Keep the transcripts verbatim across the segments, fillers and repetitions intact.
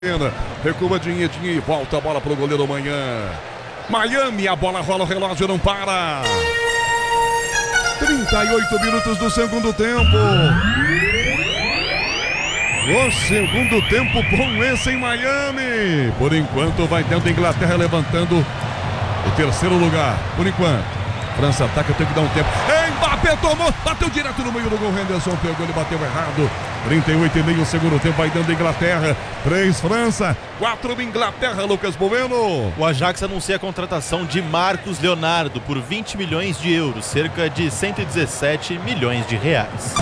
Recua Dinheirinho e volta a bola pro goleiro Manhã. Miami, a bola rola, o relógio não para. trinta e oito minutos do segundo tempo. O segundo tempo bom esse em Miami. Por enquanto vai dentro da Inglaterra levantando o terceiro lugar. Por enquanto. França ataca, tem que dar um tempo. Mbappé tomou, bateu direto no meio do gol. Henderson pegou, ele bateu errado. trinta e oito e meio, segundo tempo, vai dando a Inglaterra. três França, quatro Inglaterra, Lucas Bueno. O Ajax anuncia a contratação de Marcos Leonardo por vinte milhões de euros, cerca de cento e dezessete milhões de reais.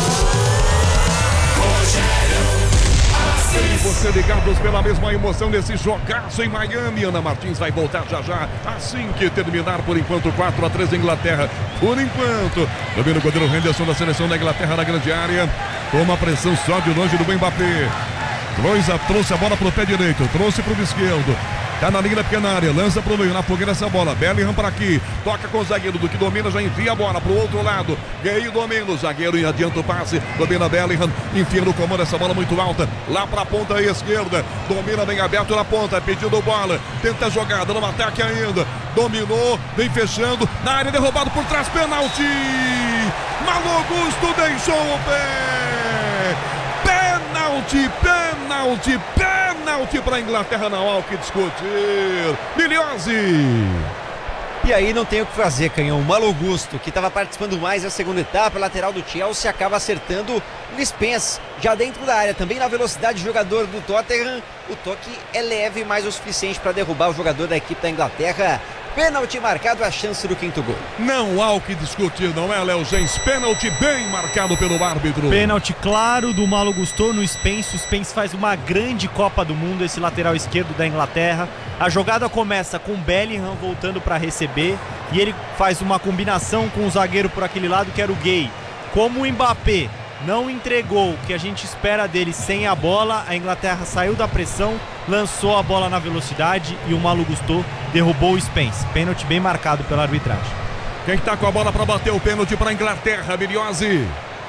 Você ligados pela mesma emoção desse jogaço em Miami. Ana Martins vai voltar já já, assim que terminar. Por enquanto, quatro a três Inglaterra. Por enquanto, domina o goleiro Henderson da seleção da Inglaterra na grande área. Toma a pressão só de longe do Mbappé. Trouxe a, trouxe a bola pro pé direito, trouxe pro esquerdo. Tá na linha da pequena área, lança pro meio, na fogueira essa bola. Bellingham para aqui, toca com o zagueiro, do que domina, já envia a bola pro outro lado. Gay domina o zagueiro e adianta o passe. Domina Bellingham, enfia no comando essa bola muito alta, lá pra ponta esquerda. Domina bem aberto na ponta, pedindo bola. Tenta a jogada, no ataque ainda. Dominou, vem fechando, na área, derrubado por trás, pênalti. Malo Augusto deixou o pé. Pênalti, pênalti, pênalti para a Inglaterra, não há o que discutir. Miliose. E aí não tem o que fazer, Canhão. O Malo Augusto, que estava participando mais da segunda etapa, lateral do Chelsea, acaba acertando o Spence, já dentro da área, também na velocidade, jogador do Tottenham. O toque é leve, mas o suficiente para derrubar o jogador da equipe da Inglaterra. Pênalti marcado, a chance do quinto gol. Não há o que discutir, não é, Léo Gens? Pênalti bem marcado pelo árbitro. Pênalti claro do Malo Augusto no Spence. O Spence faz uma grande Copa do Mundo, esse lateral esquerdo da Inglaterra. A jogada começa com Bellingham voltando para receber e ele faz uma combinação com o zagueiro por aquele lado, que era o Gay. Como o Mbappé não entregou o que a gente espera dele sem a bola, a Inglaterra saiu da pressão, lançou a bola na velocidade e o Malo Augusto derrubou o Spence. Pênalti bem marcado pela arbitragem. Quem tá com a bola para bater o pênalti para a Inglaterra, Miliose?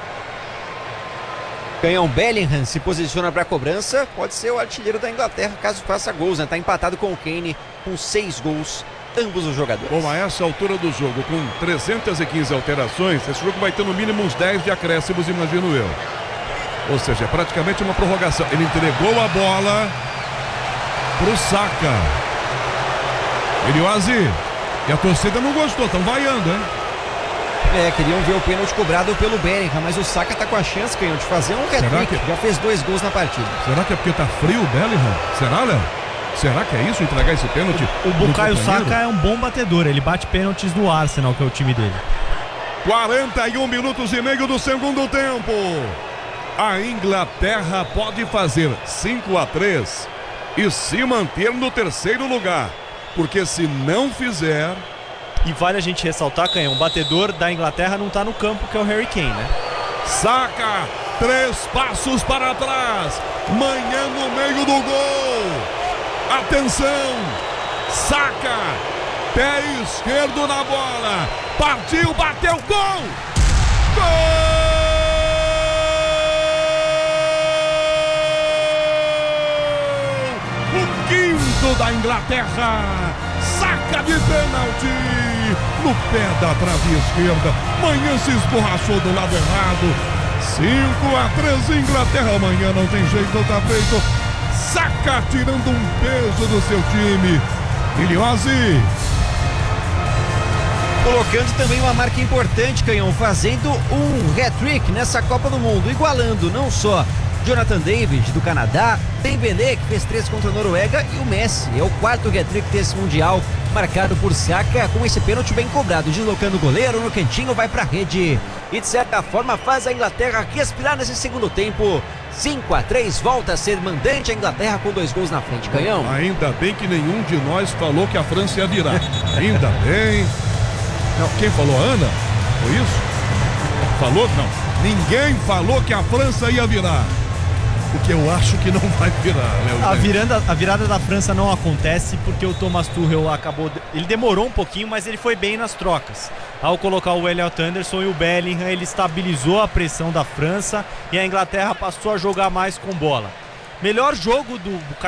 Canhão. Bellingham se posiciona para a cobrança, pode ser o artilheiro da Inglaterra caso faça gols, né? Tá empatado com o Kane com seis gols, ambos os jogadores. Bom, a essa altura do jogo, com trezentas e quinze alterações, esse jogo vai ter no mínimo uns dez de acréscimos, imagino eu. Ou seja, é praticamente uma prorrogação. Ele entregou a bola pro Saka. Miliose, e a torcida não gostou, estão vaiando, hein? É, queriam ver o pênalti cobrado pelo Bellingham, mas o Saka tá com a chance, Canhão, de fazer um hat-trick. Que... Já fez dois gols na partida. Será que é porque tá frio o Bellingham? Será, Léo? Será que é isso, entregar esse pênalti? O, o Bukayo Saka é um bom batedor, ele bate pênaltis no Arsenal, que é o time dele. quarenta e um minutos e meio do segundo tempo. A Inglaterra pode fazer cinco a três e se manter no terceiro lugar, porque se não fizer... E vale a gente ressaltar, Canhão, o batedor da Inglaterra não tá no campo, que é o Harry Kane, né? Saka, três passos para trás, Manhã no meio do gol. Atenção, Saka, pé esquerdo na bola, partiu, bateu, gol! Gol! O quinto da Inglaterra, Saka de pênalti no pé da trave esquerda. Manhã se esborrachou do lado errado. cinco a três Inglaterra. Manhã não tem jeito, tá feito. Saka tirando um peso do seu time. Miliose. Colocando também uma marca importante, Canhão, fazendo um hat-trick nessa Copa do Mundo, igualando não só Jonathan David do Canadá, Dembélé, que fez três contra a Noruega, e o Messi. É o quarto hat-trick desse Mundial, marcado por Saka, com esse pênalti bem cobrado, deslocando o goleiro no cantinho, vai pra rede e de certa forma faz a Inglaterra respirar nesse segundo tempo. Cinco a três, volta a ser mandante a Inglaterra com dois gols na frente, Canhão. Ainda bem que nenhum de nós falou que a França ia virar. Ainda bem. Não, quem falou? Ana? Foi isso? Falou? Não. Ninguém falou que a França ia virar. O que eu acho que não vai virar, né? A virada, a virada da França não acontece porque o Thomas Tuchel acabou... Ele demorou um pouquinho, mas ele foi bem nas trocas. Ao colocar o Elliot Anderson e o Bellingham, ele estabilizou a pressão da França e a Inglaterra passou a jogar mais com bola. Melhor jogo do